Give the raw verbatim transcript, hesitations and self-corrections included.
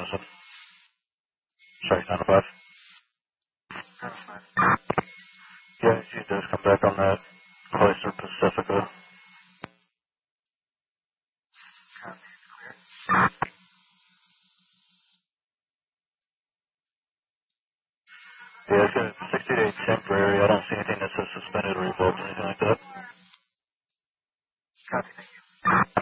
Awesome. Sorry, nine oh five. Yeah, she does come back on that Chrysler Pacifica. Yeah, it's got sixty day temporary. I don't see anything that says suspended or revoked or anything like that.